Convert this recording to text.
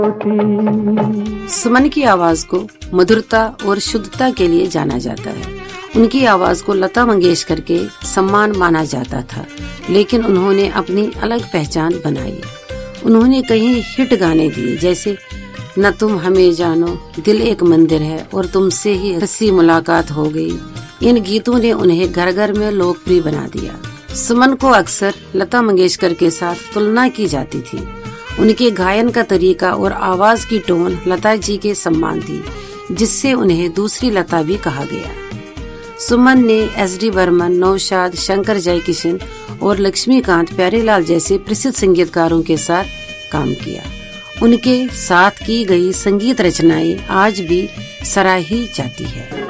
सुमन की आवाज को मधुरता और शुद्धता के लिए जाना जाता है। उनकी आवाज को लता मंगेशकर के सम्मान माना जाता था, लेकिन उन्होंने अपनी अलग पहचान बनाई। उन्होंने कई हिट गाने दिए, जैसे न तुम हमें जानो, दिल एक मंदिर है और तुमसे ही हंसी मुलाकात हो गई। इन गीतों ने उन्हें घर घर में लोकप्रिय बना दिया। सुमन को अक्सर लता मंगेशकर के साथ तुलना की जाती थी। उनके गायन का तरीका और आवाज की टोन लता जी के सम्मान थी, जिससे उन्हें दूसरी लता भी कहा गया। सुमन ने एस.डी. बर्मन, नौशाद, शंकर जयकिशन और लक्ष्मीकांत प्यारेलाल जैसे प्रसिद्ध संगीतकारों के साथ काम किया। उनके साथ की गई संगीत रचनाएं आज भी सराही जाती है।